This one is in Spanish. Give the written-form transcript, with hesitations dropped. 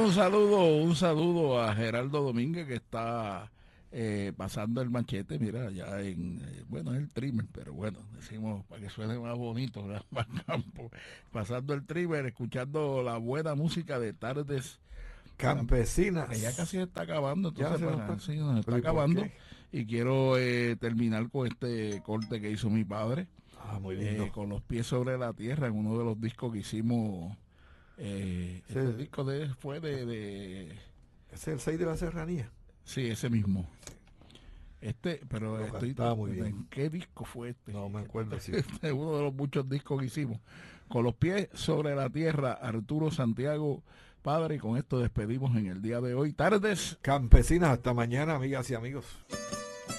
un saludo a Geraldo Domínguez que está pasando el machete, mira, allá bueno, es el trimmer, pero bueno, decimos para que suene más bonito, ¿verdad? Más campo. Pasando el trimmer, escuchando la buena música de tardes Campesinas. que ya casi se está acabando, Ya entonces se nos para, está. sí, nos está ¿Pero y por acabando. qué? Y quiero terminar con este corte que hizo mi padre, Muy lindo. con Los pies sobre la tierra, en uno de los discos que hicimos. Este Ese, disco fue de. ese es el 6 de la serranía. Sí, ese mismo. Pero Lo estoy. cantaba muy ¿En bien. qué disco fue este? No me acuerdo si. Este es uno de los muchos discos que hicimos. Con los pies sobre la tierra, Arturo Santiago, padre, y con esto despedimos en el día de hoy. Tardes. Campesinas, hasta mañana, amigas y amigos.